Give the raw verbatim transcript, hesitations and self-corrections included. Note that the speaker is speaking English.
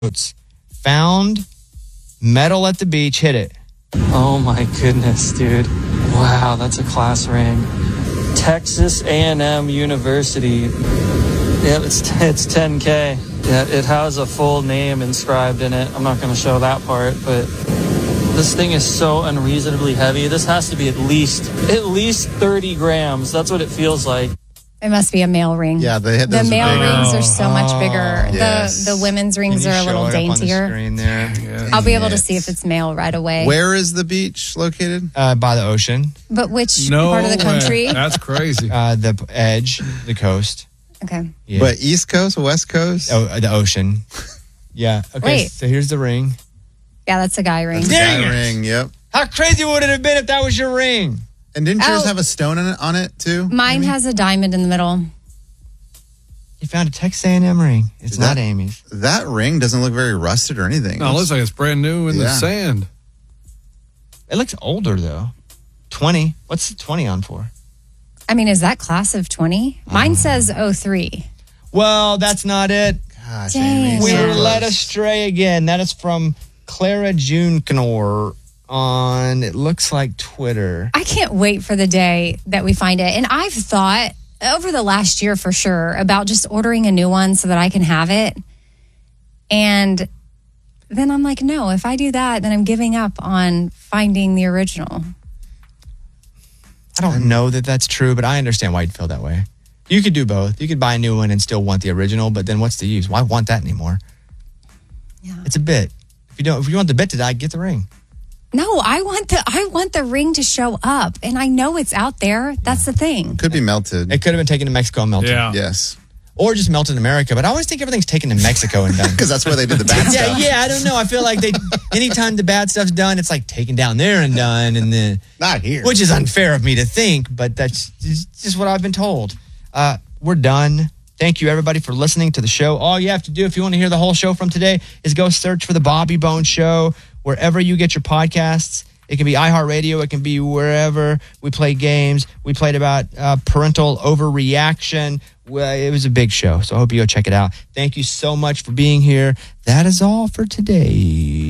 Found metal at the beach. Hit it. Oh my goodness, dude. Wow, that's a class ring. Texas A and M University. Yep, it's it's ten K. Yeah, it has a full name inscribed in it. I'm not going to show that part, but this thing is so unreasonably heavy. This has to be at least at least thirty grams. That's what it feels like. It must be a male ring. Yeah, they hit the those male bigger. rings are so much bigger. Oh, yes. The the women's rings Can you are a little show it up on the daintier. screen there? Yeah. I'll be able to see if it's male right away. Where is the beach located? Uh, by the ocean. But which No part of the way. country? That's crazy. Uh, the edge, the coast. Okay. Yeah. But East Coast, West Coast? Oh, the ocean. Yeah. Okay. Wait. So here's the ring. Yeah, that's a guy ring. Dang That it. ring, yep. How crazy would it have been if that was your ring? And didn't yours Oh. have a stone in it, on it too? Mine has a diamond in the middle. You found a Texas A and M ring. It's Is not that- Amy's. That ring doesn't look very rusted or anything. No, it looks like it's brand new in the Yeah. sand. It looks older though. twenty. What's the twenty on for? I mean, is that class of twenty? Mine says oh three. Well, that's not it. Gosh, Dang. Amy, We so were close. led astray again. That is from Clara June Knorr on, it looks like Twitter. I can't wait for the day that we find it. And I've thought over the last year for sure about just ordering a new one so that I can have it. And then I'm like, no, if I do that, then I'm giving up on finding the original. I don't know that that's true, but I understand why you'd feel that way. You could do both. You could buy a new one and still want the original, but then what's the use? Why want that anymore? Yeah. It's a bit. If you don't, if you want the bit to die, get the ring. No, I want the I want the ring to show up, and I know it's out there. That's the thing. Could be melted. It could have been taken to Mexico and melted. Yeah. Yes. Or just melted in America, but I always think everything's taken to Mexico and done. Because that's where they did the bad yeah, stuff. yeah, I don't know. I feel like they anytime the bad stuff's done, it's like taken down there and done, and then Not here. which is unfair of me to think, but that's just just what I've been told. Uh, we're done. Thank you, everybody, for listening to the show. All you have to do if you want to hear the whole show from today is go search for the Bobby Bones Show wherever you get your podcasts. It can be iHeartRadio. It can be wherever. We play games. We played about uh, parental overreaction. Well, it was a big show, so I hope you go check it out. Thank you so much for being here. That is all for today.